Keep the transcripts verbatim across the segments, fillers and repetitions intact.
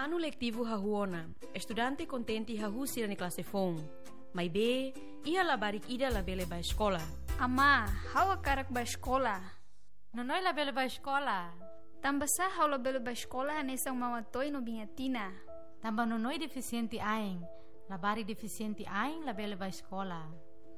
Ano letivo hahuona, estudante contenti hahu sira ni classe fong. Mai be, ia labarik ida labele ba escola. Ama, hau akarak ba escola. Nonoi labele ba escola. Tambasa hau labele ba escola hanesang mamatoi no bingatina. Tamba nonoi deficiente aing. Labari deficiente aing labele ba escola.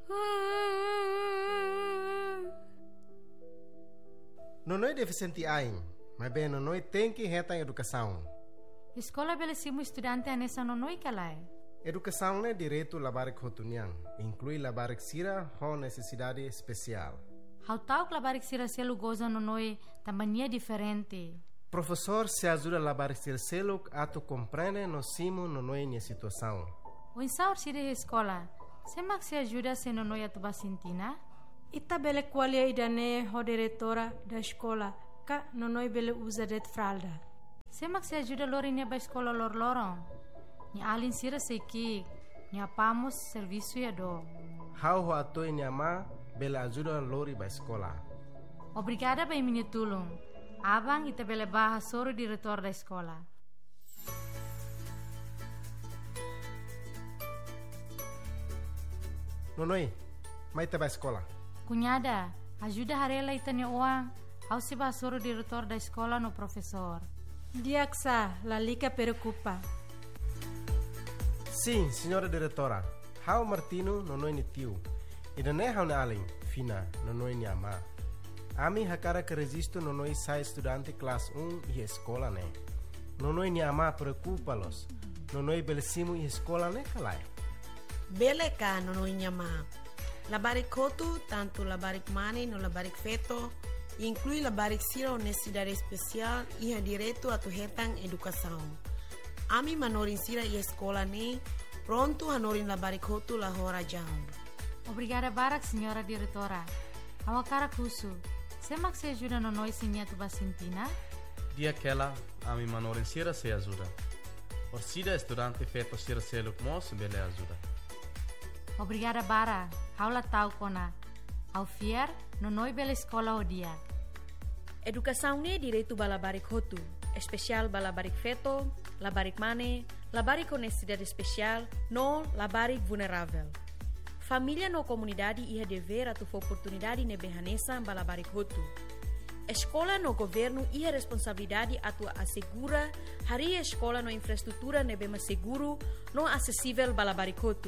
Nonoi deficiente aing, mas bem nonoi tem que reta educação. Escola bele simu estudante anessa nonoi kalai. Educação é direito labarik hotuniang, inclui labarik sira com necessidade especial. Hau tau que labarik sira selu goza nonoi tambania diferente. Professor se ajuda a labarik sira selu ato compreende no simo nonoi nia situação. O insaur sira escola, semak se ajuda se nonoi atuba sintina? Ita bele qualia idane ho diretora da escola, ka nonoi bele usa det fralda. Semak se ajuda lori nia ba escola lor lorong. Ni alin sira seiki, ni apamos serviço ya do. Hau ho atoi nia ma bele ajuda lori ba escola. Obrigada ba minha tulung. Abang ita bele baha soro diretor da escola. Nonoi, mai te ba escola. Cunhada, ajuda harela ita ni uang. Hau se ba soro diretor da escola no professor. Diaksa, la lica preocupa. Sim, senhora diretora. Hau Martino nonoi ni tiu. Ida ne hau ne aling, fina, nonoi ni ama. Ami hakara que resisto nonoi sai estudante classe um e escola ne. Nonoi ni ama preocupa-los. Nonoi belesimu e escola ne kalai. Bele ka nonoi ni ama. Labarik kotu, tanto labarik mane no labarik feto, inclui labarik sira necessidade especial e direito a tu retang educação. Ami manorin sira e escola ne, pronto hanorin labarik kotu la hora jam. Obrigada barak, senhora diretora. Awakara kusu. Semak se ajuda no noi sinha tu basintina? Dia aquela, ami manorin sira se ajuda. Orsida estudante feto sira seluk mos bele ajuda. Obrigada bara. Haula tau kona. Au fiar no noi bela escola o dia. Educação ne direito ba labarik hotu, especial ba labarik feto, labarik mane, labarik com necessidade especial, no labarik vulnerável. Família no comunidade ia dever a tu oportunidade ne behanesa ba labarik hotu. Escola no governo ia responsabilidade a tu assegura hari escola no infraestrutura ne bema seguro, no acessível ba labarik hotu.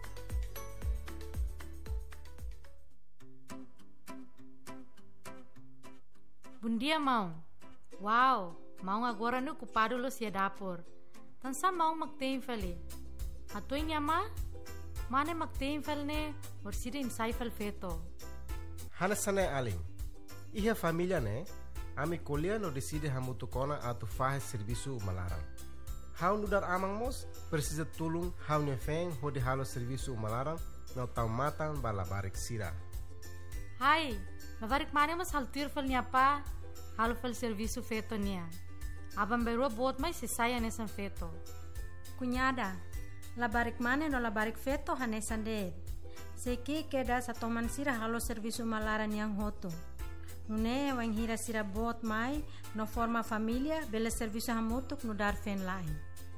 Bom dia, mão. Uau, mão agora no ocupado lo se dapur. Tansa mão magtein fali. Atoy niya ma? Mane magtein fal ne, or sida insay fal feto. Hanasane aling. Iha família ne, ami kolia no decide hamutukona atu fahe serviço malaran. Hau nudar amang mos, precisa tulung hau ne feng hodi halo serviço malaran no tau matan balabarik sira. Hai, labarik mane mas haltir fal niya pa, halo fal serviço feto niya. Abang beru bot mai se saya nesan feto. Cunhada, labarik mane no labarik feto hanesan de. Seki queda sa toman sira halo serviço malaran yang hoto. Nune wang hira sira bot mai no forma família bele serviço hamutuk no dar fen lain.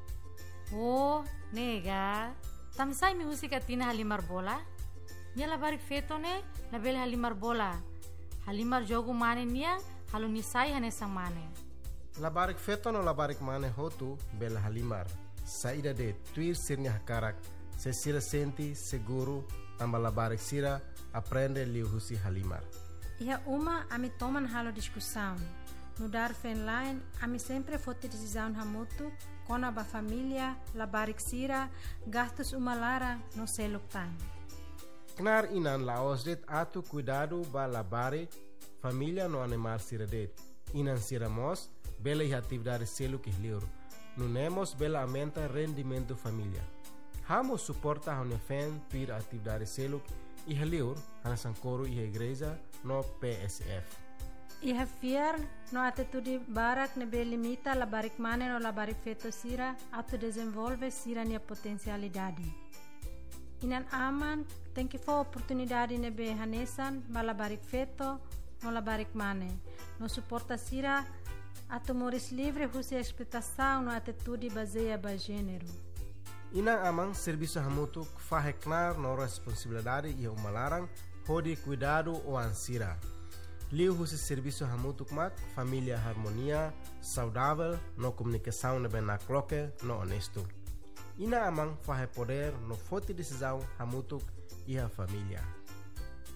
Oh, nega. Tamsay mi musika tina halimar bola? Nia labarik feto ne, label halimar bola. Halimar jogo mane nia, halo nisay hanesang mane. Labarik feto no labarik mane hotu bel halimar. Saída de tuir sirnya hakarak, se sira senti seguro, tamba labarik sira, aprende liu husi halimar. Ia uma ami toman halo discussão. No dar fen line, ami sempre fote decisão hamutu, kona ba família, labarik sira, gastos umalara no seluk time. Knar inan laos det atu cuidado ba labare família no animal sira det. Inan sira mos bela e atividade selo que liur. Nunemos bela aumenta rendimento família. Hamo suporta a unefen tuir atividade selo e liur hanasan coro e igreja no P S F. Iha fiar no atitude barak ne be limita labarik mane no labarik feto sira atu desenvolve sira nia potencialidade. Inan aman tem que for oportunidade ne be hanesan balabarik feto no labarik mane no suporta sira Atumoris livre husi explicação no atitude baseia ba gênero. Ina amang serviço hamutuk faheknar no responsabilidade e o malarang hodi cuidado o ansira. Liu husi serviço hamutuk mak família harmonia, saudável, no comunicação na benakloke, no honesto. Ina amang fahe poder no forte decisão hamutuk e a família.